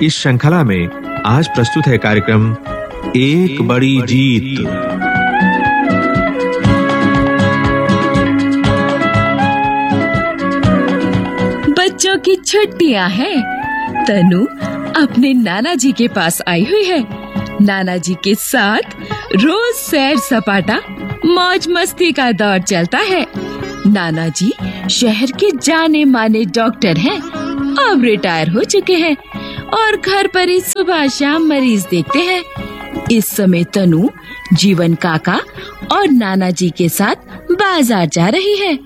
इस श्रृंखला में आज प्रस्तुत है कार्यक्रम एक बड़ी जीत। बच्चों की छुट्टियां हैं। तनु अपने नाना जी के पास आई हुई है। नाना जी के साथ रोज सैर सपाटा मौज मस्ती का दौर चलता है। नाना जी शहर के जाने माने डॉक्टर हैं। अब रिटायर हो चुके हैं और घर पर ही सुबह शाम मरीज देखते हैं। इस समय तनु जीवन काका और नाना जी के साथ बाजार जा रही है।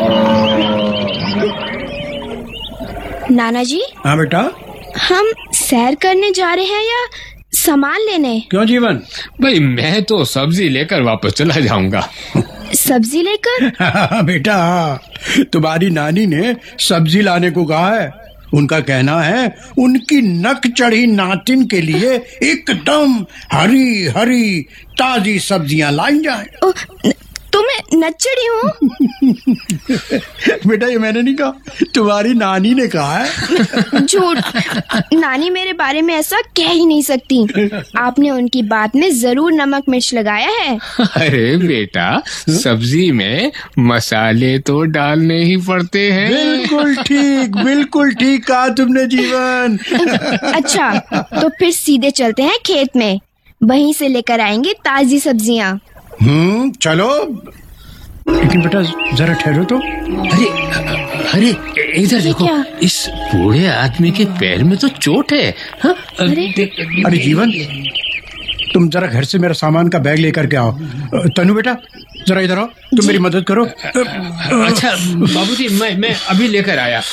नाना जी। हाँ बेटा। हम सैर करने जा रहे हैं या सामान लेने? क्यों जीवन? भाई मैं तो सब्जी लेकर वापस चला जाऊंगा। सब्जी लेकर? बेटा तुम्हारी नानी ने सब्जी लाने को कहा है। उनका कहना है उनकी नक चढ़ी नातिन के लिए एकदम हरी हरी ताजी सब्जियां लाई जाए। तुम्हें नचड़ी हूँ? बेटा ये मैंने नहीं कहा, तुम्हारी नानी ने कहा है। झूठ। नानी मेरे बारे में ऐसा कह ही नहीं सकती। आपने उनकी बात में जरूर नमक मिर्च लगाया है। अरे बेटा सब्जी में मसाले तो डालने ही पड़ते हैं। बिल्कुल ठीक कहा तुमने जीवन। अच्छा तो फिर सीधे चलते हैं खेत में, वहीं से लेकर आएंगे ताजी सब्जियाँ। चलो। लेकिन बेटा जरा ठहरो तो। अरे इधर देखो, इस बूढ़े आदमी के पैर में तो चोट है। हाँ? अरे जीवन तुम जरा घर से मेरा सामान का बैग लेकर के आओ। तनु बेटा जरा इधर आओ, तुम मेरी मदद करो। अच्छा बाबूजी मैं अभी लेकर आया।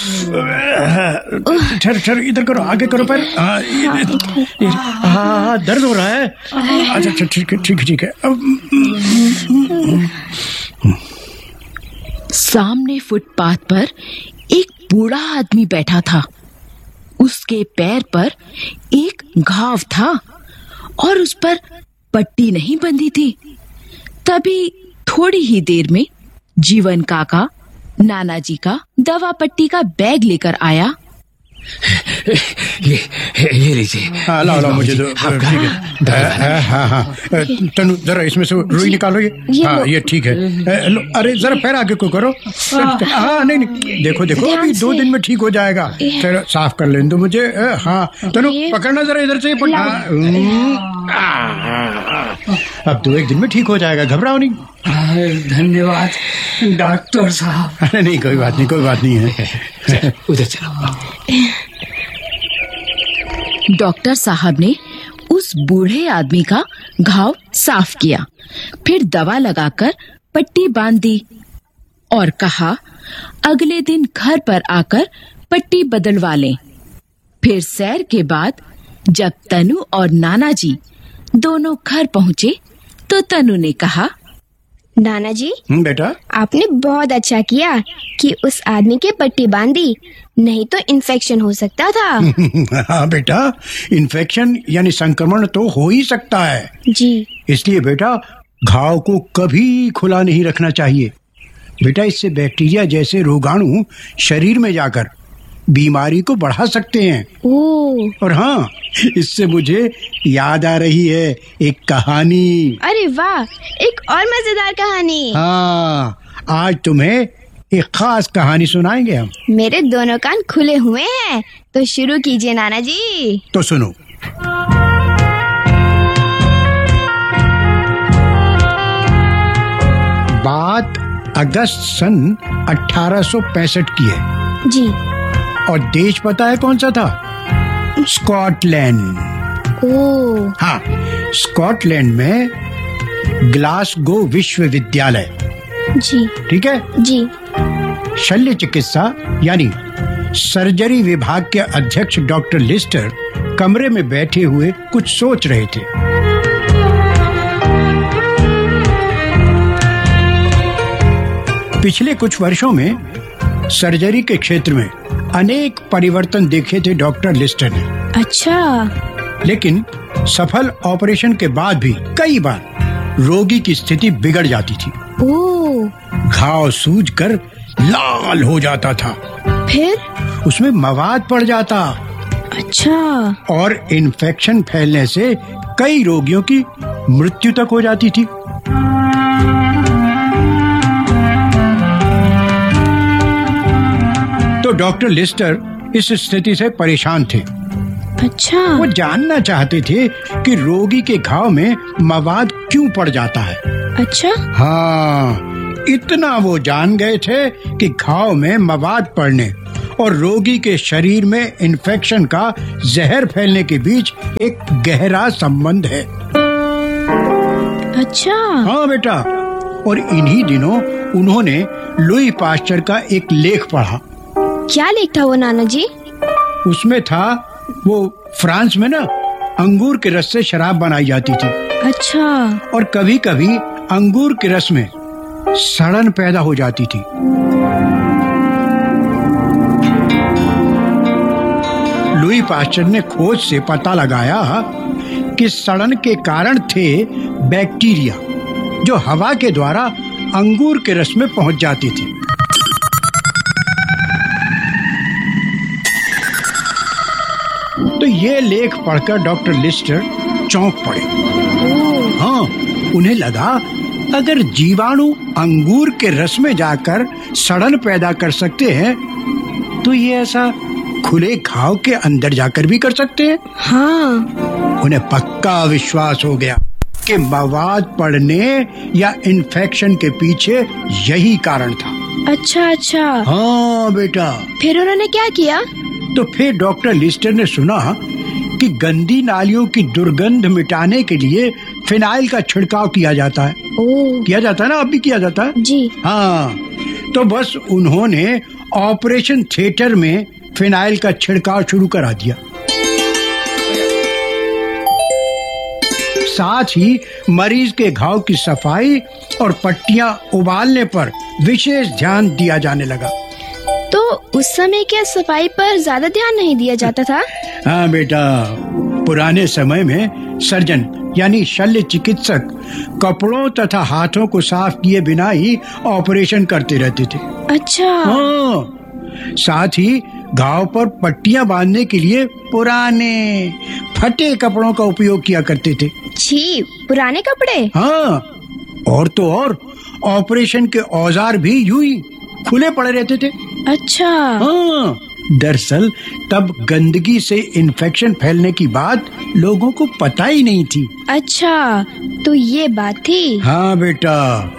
ठहर इधर करो, आगे करो पैर। हाँ दर्द हो रहा है। अच्छा ठीक है। सामने फुटपाथ पर एक बूढ़ा आदमी बैठा था। उसके पैर पर एक घाव था और उस पर पट्टी नहीं बंधी थी। तभी थोड़ी ही देर में जीवन काका नाना जी का दवा पट्टी का बैग लेकर आया। ये लीजिए। लाओ मुझे दो। ठीक है। हाँ। तनु जरा इसमें से रुई निकालो। ये ठीक है। अरे जरा पैर आगे को करो। हाँ नहीं देखो अभी 2 दिन में ठीक हो जाएगा। चलो साफ कर लेने दो मुझे। हाँ तनु पकड़ना जरा इधर से। अब 2-1 दिन में ठीक हो जाएगा, घबराओ नहीं। धन्यवाद डॉक्टर साहब। अरे नहीं कोई बात नहीं है। उधर चलो। डॉक्टर साहब ने उस बूढ़े आदमी का घाव साफ किया, फिर दवा लगाकर पट्टी बांध दी और कहा अगले दिन घर पर आकर पट्टी बदलवा लें। फिर सैर के बाद जब तनु और नाना जी दोनों घर पहुँचे तो तनु ने कहा, नाना जी बेटा आपने बहुत अच्छा किया कि उस आदमी के पट्टी बांधी, नहीं तो इन्फेक्शन हो सकता था। हाँ बेटा इन्फेक्शन यानी संक्रमण तो हो ही सकता है जी। इसलिए बेटा घाव को कभी खुला नहीं रखना चाहिए। बेटा इससे बैक्टीरिया जैसे रोगाणु शरीर में जाकर बीमारी को बढ़ा सकते हैं। और हाँ इससे मुझे याद आ रही है एक कहानी। अरे वाह, एक और मजेदार कहानी। हाँ आज तुम्हें एक खास कहानी सुनाएंगे हम। मेरे दोनों कान खुले हुए हैं, तो शुरू कीजिए नाना जी। तो सुनो। बात अगस्त सन 1865 की है जी। और देश पता है कौन सा था? स्कॉटलैंड। हाँ स्कॉटलैंड में ग्लासगो विश्वविद्यालय। जी ठीक है जी। शल्य चिकित्सा यानी सर्जरी विभाग के अध्यक्ष डॉक्टर लिस्टर कमरे में बैठे हुए कुछ सोच रहे थे। पिछले कुछ वर्षों में सर्जरी के क्षेत्र में अनेक परिवर्तन देखे थे डॉक्टर लिस्टर ने। अच्छा। लेकिन सफल ऑपरेशन के बाद भी कई बार रोगी की स्थिति बिगड़ जाती थी। घाव सूजकर लाल हो जाता था, फिर उसमें मवाद पड़ जाता अच्छा। और इन्फेक्शन फैलने से कई रोगियों की मृत्यु तक हो जाती थी। तो डॉक्टर लिस्टर इस स्थिति से परेशान थे। अच्छा। वो जानना चाहते थे कि रोगी के घाव में मवाद क्यों पड़ जाता है। अच्छा। हाँ, इतना वो जान गए थे कि घाव में मवाद पड़ने और रोगी के शरीर में इन्फेक्शन का जहर फैलने के बीच एक गहरा संबंध है। अच्छा। हाँ बेटा, और इन्हीं दिनों उन्होंने लुई पास्चर का एक लेख पढ़ा। क्या लेख था वो नाना जी? उसमें था वो फ्रांस में ना अंगूर के रस से शराब बनाई जाती थी। अच्छा। और कभी कभी अंगूर के रस में सड़न पैदा हो जाती थी। लुई पास्चर ने खोज से पता लगाया कि सड़न के कारण थे बैक्टीरिया जो हवा के द्वारा अंगूर के रस में पहुंच जाती थी। तो ये लेख पढ़कर डॉक्टर लिस्टर चौंक पड़े। हाँ, उन्हें लगा अगर जीवाणु अंगूर के रस में जाकर सड़न पैदा कर सकते हैं तो ये ऐसा खुले घाव के अंदर जाकर भी कर सकते हैं। हाँ। उन्हें पक्का विश्वास हो गया कि मवाद पड़ने या इन्फेक्शन के पीछे यही कारण था। अच्छा अच्छा। हाँ बेटा। फिर उन्होंने क्या किया? तो फिर डॉक्टर लिस्टर ने सुना कि गंदी नालियों की दुर्गंध मिटाने के लिए फिनाइल का छिड़काव किया जाता है। किया जाता है ना, अब भी किया जाता है जी। हाँ, तो बस उन्होंने ऑपरेशन थिएटर में फिनाइल का छिड़काव शुरू करा दिया। साथ ही मरीज के घाव की सफाई और पट्टियां उबालने पर विशेष ध्यान दिया जाने लगा। तो उस समय क्या सफाई पर ज्यादा ध्यान नहीं दिया जाता था? हाँ बेटा, पुराने समय में सर्जन यानी शल्य चिकित्सक कपड़ों तथा हाथों को साफ किए बिना ही ऑपरेशन करते रहते थे। अच्छा। हाँ, साथ ही घाव पर पट्टियां बांधने के लिए पुराने फटे कपड़ों का उपयोग किया करते थे। छी, पुराने कपड़े? हाँ, और तो और ऑपरेशन के औजार भी यूं ही खुले पड़े रहते थे। अच्छा। हाँ, दरअसल तब गंदगी से इन्फेक्शन फैलने की बात लोगों को पता ही नहीं थी। अच्छा, तो ये बात थी। हाँ बेटा।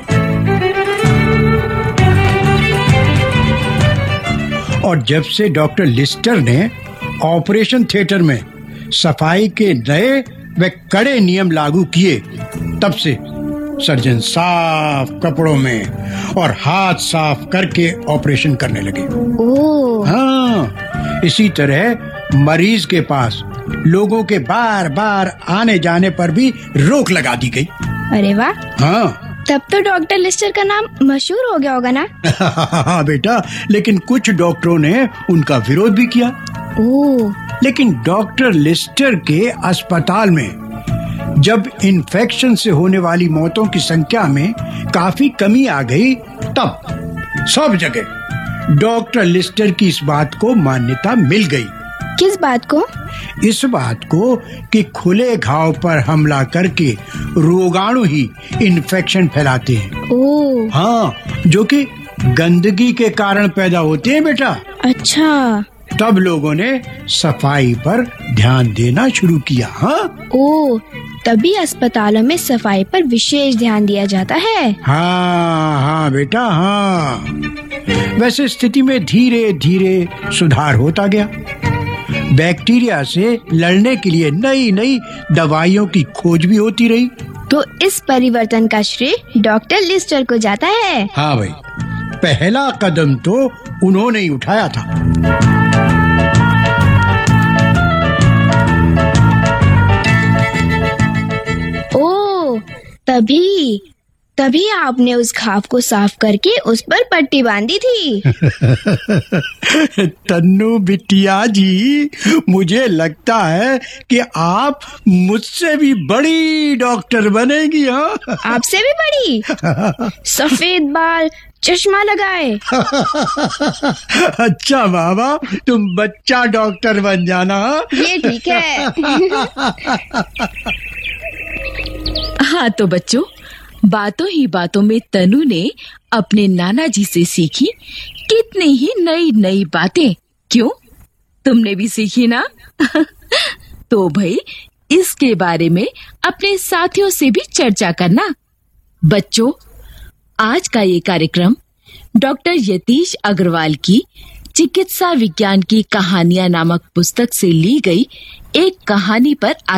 और जब से डॉक्टर लिस्टर ने ऑपरेशन थिएटर में सफाई के नए व कड़े नियम लागू किए, तब से सर्जन साफ कपड़ों में और हाथ साफ करके ऑपरेशन करने लगे। ओह। हाँ, इसी तरह मरीज के पास लोगों के बार बार आने जाने पर भी रोक लगा दी गई। अरे वाह। हाँ, तब तो डॉक्टर लिस्टर का नाम मशहूर हो गया होगा ना? हाँ बेटा, लेकिन कुछ डॉक्टरों ने उनका विरोध भी किया। ओह। लेकिन डॉक्टर लिस्टर के अस्पताल में जब इन्फेक्शन से होने वाली मौतों की संख्या में काफी कमी आ गई, तब सब जगह डॉक्टर लिस्टर की इस बात को मान्यता मिल गई। किस बात को? इस बात को कि खुले घाव पर हमला करके रोगाणु ही इन्फेक्शन फैलाते हैं। ओह। हाँ, जो कि गंदगी के कारण पैदा होते हैं बेटा। अच्छा। तब लोगों ने सफाई पर ध्यान देना शुरू किया। हाँ। ओह, तभी अस्पतालों में सफाई पर विशेष ध्यान दिया जाता है। हाँ हाँ बेटा, हाँ। वैसे स्थिति में धीरे धीरे सुधार होता गया। बैक्टीरिया से लड़ने के लिए नई नई दवाइयों की खोज भी होती रही। तो इस परिवर्तन का श्रेय डॉक्टर लिस्टर को जाता है। हाँ भाई, पहला कदम तो उन्होंने ही उठाया था। ओह, तभी आपने उस घाव को साफ करके उस पर पट्टी बांधी थी। तन्नू बिटिया जी, मुझे लगता है कि आप मुझसे भी बड़ी डॉक्टर बनेगी। हाँ, आपसे भी बड़ी? सफेद बाल, चश्मा लगाए। अच्छा बाबा, तुम बच्चा डॉक्टर बन जाना। ये ठीक है। हाँ तो बच्चों, बातों ही बातों में तनु ने अपने नाना जी से सीखी कितनी ही नई नई बातें। क्यों, तुमने भी सीखी ना? तो भाई इसके बारे में अपने साथियों से भी चर्चा करना। बच्चों, आज का ये कार्यक्रम डॉक्टर यतीश अग्रवाल की चिकित्सा विज्ञान की कहानियां नामक पुस्तक से ली गई एक कहानी पर